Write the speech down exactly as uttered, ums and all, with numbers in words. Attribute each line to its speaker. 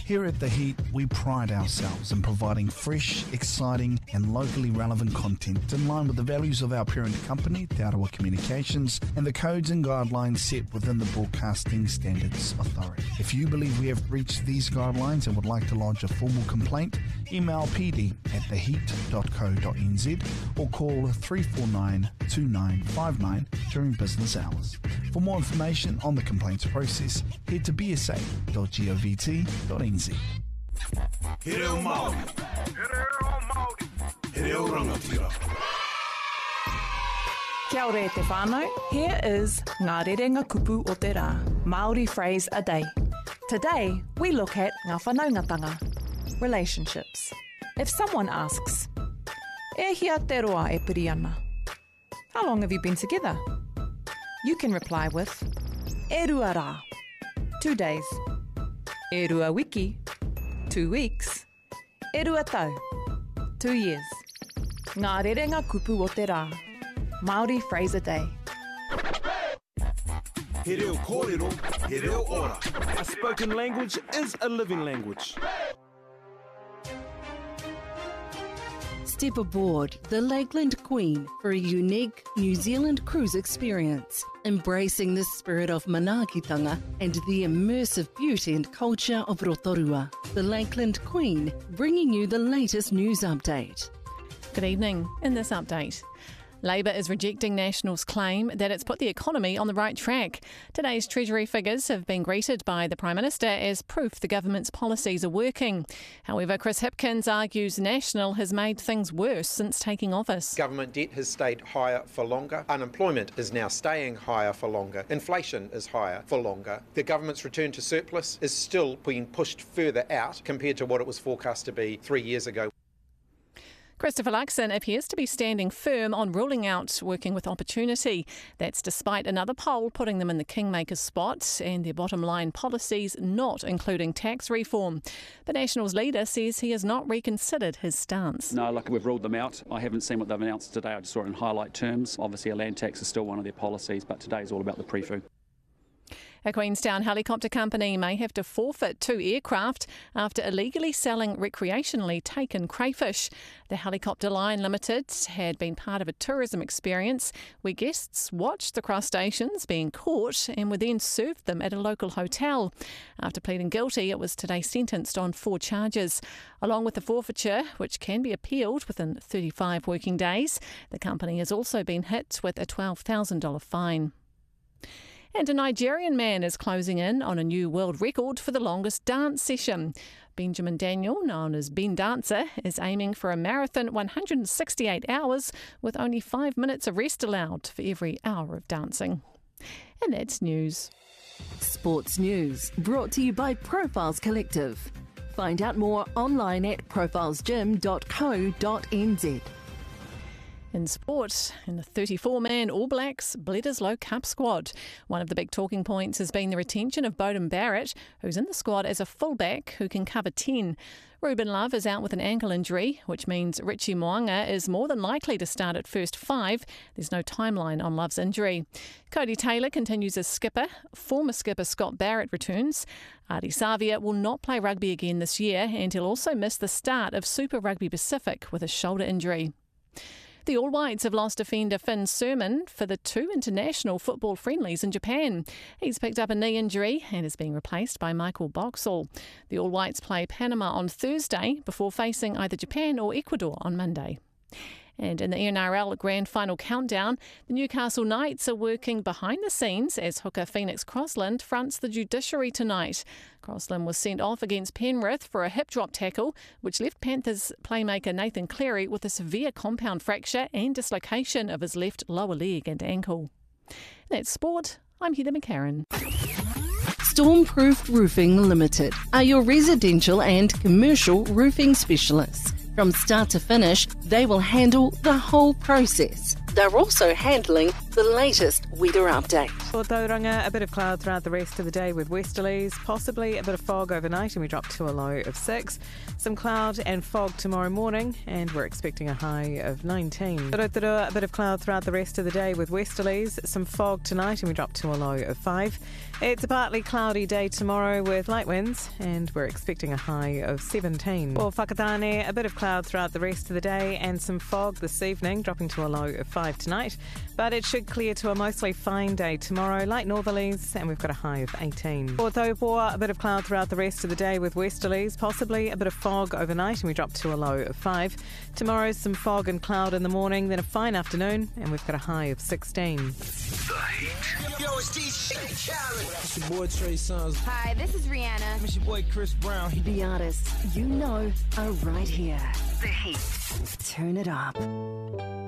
Speaker 1: Here at The Heat, we pride ourselves in providing fresh, exciting and locally relevant content in line with the values of our parent company, Te Arawa Communications, and the codes and guidelines set within the Broadcasting Standards Authority. If you believe we have breached these guidelines and would like to lodge a formal complaint, email p d at the heat dot co dot n z or call three four nine, two nine five nine during business hours. For more information on the complaints process, head to b s a dot govt dot n z.
Speaker 2: He reo Māori. He reo rangatira.
Speaker 3: Kia ora e te whānau. Here is Ngā Rerenga Kupu o te Rā, Māori phrase a day. Today, we look at ngā whanaungatanga, relationships. If someone asks, e hia te roa e piri ana? How long have you been together? You can reply with, e rua rā, two days. E rua wiki, two weeks. E rua tau, two years. Ngā Rerenga Kupu o te Rā, Māori phrase a day.
Speaker 2: He reo kōrero, he reo ora. A spoken language is a living language.
Speaker 4: Step aboard the Lakeland Queen for a unique New Zealand cruise experience, embracing the spirit of manaakitanga and the immersive beauty and culture of Rotorua. The Lakeland Queen, bringing you the latest news update.
Speaker 5: Good evening. In this update, Labour is rejecting National's claim that it's put the economy on the right track. Today's Treasury figures have been greeted by the Prime Minister as proof the government's policies are working. However, Chris Hipkins argues National has made things worse since taking office.
Speaker 6: Government debt has stayed higher for longer. Unemployment is now staying higher for longer. Inflation is higher for longer. The government's return to surplus is still being pushed further out compared to what it was forecast to be three years ago.
Speaker 5: Christopher Luxon appears to be standing firm on ruling out working with Opportunity. That's despite another poll putting them in the kingmaker spot and their bottom line policies not including tax reform. The Nationals leader says he has not reconsidered his stance.
Speaker 7: No, look, we've ruled them out. I haven't seen what they've announced today. I just saw it in highlight terms. Obviously, a land tax is still one of their policies, but today is all about the pre-fu.
Speaker 5: A Queenstown helicopter company may have to forfeit two aircraft after illegally selling recreationally taken crayfish. The Helicopter Line Limited had been part of a tourism experience where guests watched the crustaceans being caught and were then served them at a local hotel. After pleading guilty, it was today sentenced on four charges. Along with the forfeiture, which can be appealed within thirty-five working days, the company has also been hit with a twelve thousand dollars fine. And a Nigerian man is closing in on a new world record for the longest dance session. Benjamin Daniel, known as Ben Dancer, is aiming for a marathon one hundred sixty-eight hours with only five minutes of rest allowed for every hour of dancing. And that's news.
Speaker 4: Sports news brought to you by Profiles Collective. Find out more online at profiles gym dot co dot n z.
Speaker 5: In sport, in the thirty-four man All Blacks Bledisloe Cup squad. One of the big talking points has been the retention of Beauden Barrett, who's in the squad as a fullback who can cover ten. Ruben Love is out with an ankle injury, which means Richie Mo'unga is more than likely to start at first five. There's no timeline on Love's injury. Cody Taylor continues as skipper. Former skipper Scott Barrett returns. Ardie Savia will not play rugby again this year, and he'll also miss the start of Super Rugby Pacific with a shoulder injury. The All Whites have lost defender Finn Sermon for the two international football friendlies in Japan. He's picked up a knee injury and is being replaced by Michael Boxall. The All Whites play Panama on Thursday before facing either Japan or Ecuador on Monday. And in the N R L Grand Final countdown, the Newcastle Knights are working behind the scenes as hooker Phoenix Crossland fronts the judiciary tonight. Crossland was sent off against Penrith for a hip drop tackle, which left Panthers playmaker Nathan Cleary with a severe compound fracture and dislocation of his left lower leg and ankle. That's sport. I'm Heather McCarran.
Speaker 4: Stormproof Roofing Limited are your residential and commercial roofing specialists. From start to finish, they will handle the whole process. They're also handling the latest weather update.
Speaker 8: For Tauranga, a bit of cloud throughout the rest of the day with westerlies, possibly a bit of fog overnight, and we drop to a low of six. Some cloud and fog tomorrow morning, and we're expecting a high of nineteen. Rotorua, a bit of cloud throughout the rest of the day with westerlies, some fog tonight, and we drop to a low of five. It's a partly cloudy day tomorrow with light winds, and we're expecting a high of seventeen. For Whakatane, a bit of cloud throughout the rest of the day and some fog this evening, dropping to a low of five tonight. But it should clear to a mostly fine day tomorrow, light northerlies, and we've got a high of eighteen. For Taupoa, a bit of cloud throughout the rest of the day with westerlies, possibly a bit of fog overnight, and we drop to a low of five. Tomorrow, some fog and cloud in the morning, then a fine afternoon, and we've got a high of sixteen.
Speaker 9: The Heat. Yo, it's D J Khaled.
Speaker 2: It's your boy Trey Songz.
Speaker 10: Hi, this is Rihanna.
Speaker 2: It's your boy Chris Brown.
Speaker 4: The artists you know are right here. The Heat. Turn it up.